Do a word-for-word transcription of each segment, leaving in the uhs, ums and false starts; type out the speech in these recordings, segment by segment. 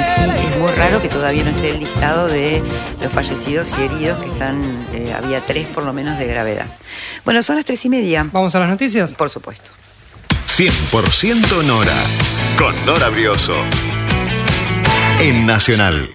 sí, es muy raro que todavía no esté el listado de los fallecidos y heridos, que están, eh, había tres por lo menos de gravedad. Bueno, son las tres y media. ¿Vamos a las noticias? Por supuesto. cien por ciento Nora, con Nora Brioso, en Nacional.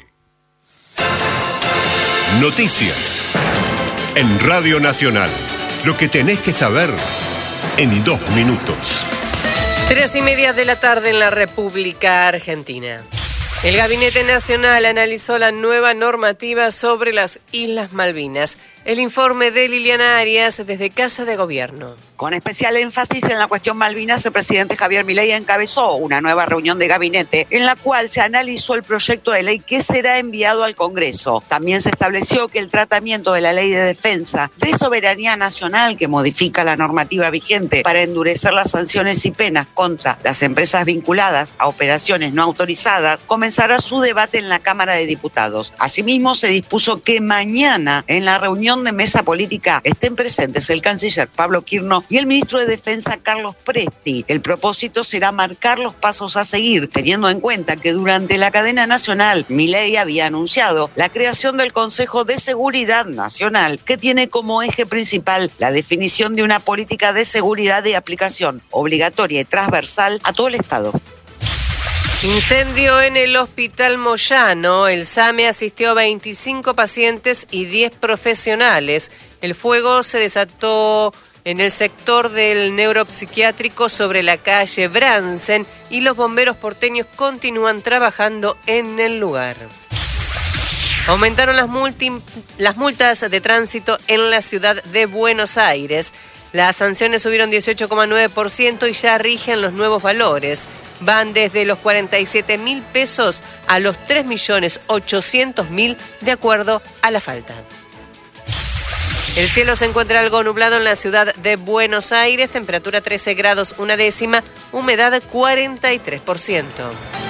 Noticias en Radio Nacional. Lo que tenés que saber en dos minutos. Tres y media de la tarde en la República Argentina. El Gabinete Nacional analizó la nueva normativa sobre las Islas Malvinas. El informe de Liliana Arias desde Casa de Gobierno. Con especial énfasis en la cuestión Malvinas, el presidente Javier Milei encabezó una nueva reunión de gabinete en la cual se analizó el proyecto de ley que será enviado al Congreso. También se estableció que el tratamiento de la Ley de Defensa de Soberanía Nacional, que modifica la normativa vigente para endurecer las sanciones y penas contra las empresas vinculadas a operaciones no autorizadas, comenzará su debate en la Cámara de Diputados. Asimismo, se dispuso que mañana, en la reunión de mesa política, estén presentes el canciller Pablo Quirno y el ministro de Defensa Carlos Presti. El propósito será marcar los pasos a seguir, teniendo en cuenta que durante la cadena nacional, Milei había anunciado la creación del Consejo de Seguridad Nacional, que tiene como eje principal la definición de una política de seguridad de aplicación obligatoria y transversal a todo el Estado. Incendio en el Hospital Moyano. El SAME asistió a veinticinco pacientes y diez profesionales. El fuego se desató en el sector del neuropsiquiátrico sobre la calle Bransen y los bomberos porteños continúan trabajando en el lugar. Aumentaron las, multi, las multas de tránsito en la ciudad de Buenos Aires. Las sanciones subieron dieciocho coma nueve por ciento y ya rigen los nuevos valores. Van desde los cuarenta y siete mil pesos a los tres millones ochocientos mil de acuerdo a la falta. El cielo se encuentra algo nublado en la ciudad de Buenos Aires, temperatura trece grados una décima, humedad cuarenta y tres por ciento.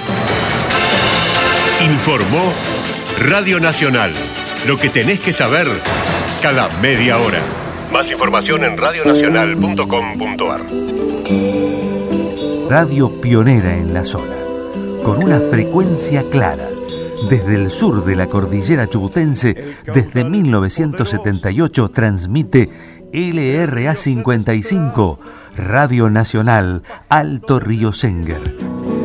Informó Radio Nacional. Lo que tenés que saber cada media hora. Más información en radio nacional punto com punto a r. Radio pionera en la zona, con una frecuencia clara. Desde el sur de la cordillera chubutense, desde mil novecientos setenta y ocho transmite L R A cincuenta y cinco, Radio Nacional Alto Río Senguer.